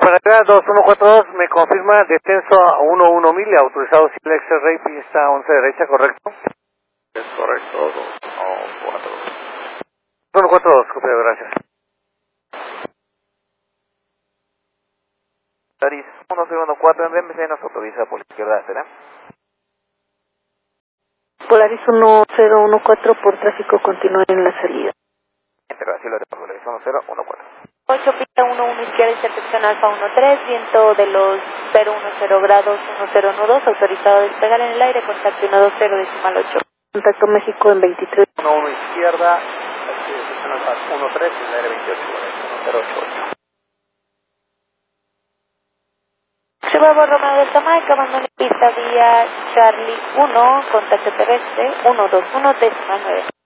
Margarita 2142, me confirma descenso a 11 mil, autorizado Civil X-Ray, pista 11 derecha, ¿correcto? Es correcto, 2142, copia, gracias. Taris 1014 en BMC nos autoriza por la izquierda, ¿será? Polaris 1014 por tráfico continuo en la salida. Pero así lo tengo, Polaris 1014. 8 pista 11 izquierda, intercepción Alfa 13, viento de los 010 grados 1012, autorizado a despegar en el aire, contacto 120 decimal 8. Contacto México en 23. 11 izquierda, intercepción Alfa 13, en el aire 28, 1088. Bravo Romeo del Jamaica, abandone pista vía Charlie 1, contacto terrestre 121 decimal 9.